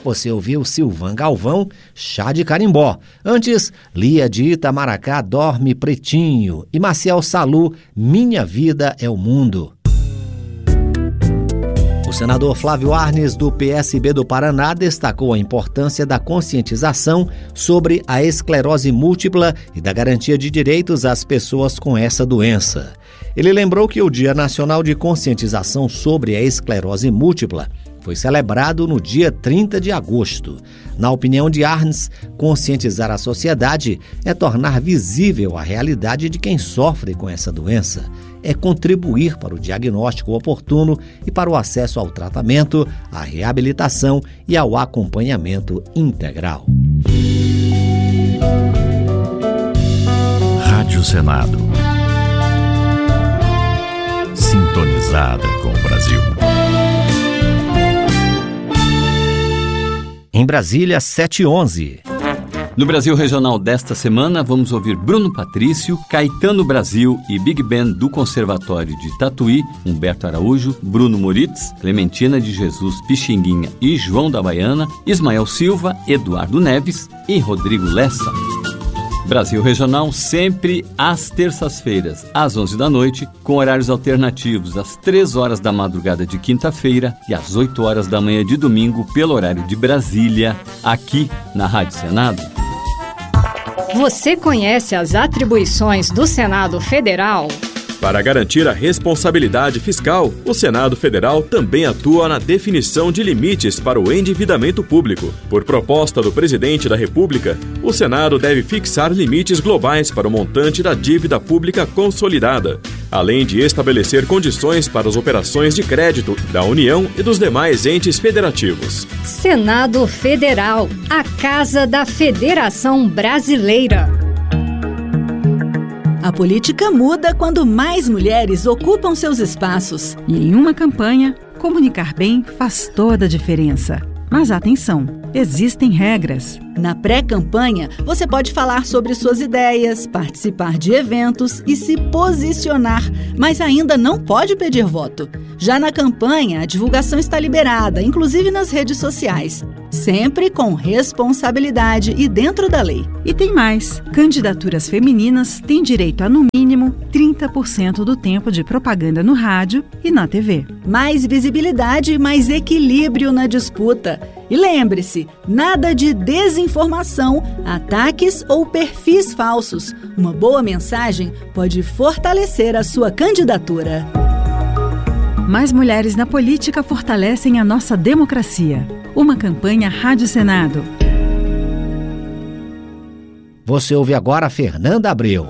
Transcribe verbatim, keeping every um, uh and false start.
você ouviu Silvan Galvão, Chá de Carimbó. Antes, Lia de Itamaracá, Dorme Pretinho. E Maciel Salu, Minha Vida é o Mundo. O senador Flávio Arnes, do P S B do Paraná, destacou a importância da conscientização sobre a esclerose múltipla e da garantia de direitos às pessoas com essa doença. Ele lembrou que o Dia Nacional de Conscientização sobre a Esclerose Múltipla foi celebrado no dia trinta de agosto. Na opinião de Arnes, conscientizar a sociedade é tornar visível a realidade de quem sofre com essa doença, é contribuir para o diagnóstico oportuno e para o acesso ao tratamento, à reabilitação e ao acompanhamento integral. Rádio Senado. Sintonizada com o Brasil. Em Brasília, sete e onze. No Brasil Regional desta semana, vamos ouvir Bruno Patrício, Caetano Brasil e Big Band do Conservatório de Tatuí, Humberto Araújo, Bruno Moritz, Clementina de Jesus Pixinguinha e João da Baiana, Ismael Silva, Eduardo Neves e Rodrigo Lessa. Brasil Regional sempre às terças-feiras, às onze da noite, com horários alternativos às três horas da madrugada de quinta-feira e às oito horas da manhã de domingo, pelo horário de Brasília, aqui na Rádio Senado. Você conhece as atribuições do Senado Federal? Para garantir a responsabilidade fiscal, o Senado Federal também atua na definição de limites para o endividamento público. Por proposta do Presidente da República, o Senado deve fixar limites globais para o montante da dívida pública consolidada, além de estabelecer condições para as operações de crédito da União e dos demais entes federativos. Senado Federal, a Casa da Federação Brasileira. A política muda quando mais mulheres ocupam seus espaços. E em uma campanha, comunicar bem faz toda a diferença. Mas atenção, existem regras. Na pré-campanha, você pode falar sobre suas ideias, participar de eventos e se posicionar, mas ainda não pode pedir voto. Já na campanha, a divulgação está liberada, inclusive nas redes sociais. Sempre com responsabilidade e dentro da lei. E tem mais. Candidaturas femininas têm direito a, no mínimo, trinta por cento do tempo de propaganda no rádio e na T V. Mais visibilidade e mais equilíbrio na disputa. E lembre-se, nada de desinformação, ataques ou perfis falsos. Uma boa mensagem pode fortalecer a sua candidatura. Mais mulheres na política fortalecem a nossa democracia. Uma campanha Rádio Senado. Você ouve agora Fernanda Abreu.